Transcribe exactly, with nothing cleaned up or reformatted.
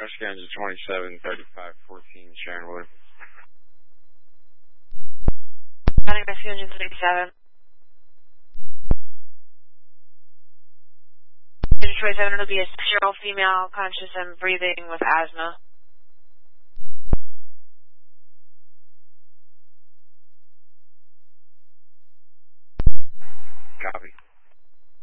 Rescue Engine twenty-seven thirty-five fourteen, Sharon Wood. Running Rescue Engine thirty-seven. Engine twenty-seven, it'll be a six-year-old female, conscious and breathing with asthma. Copy.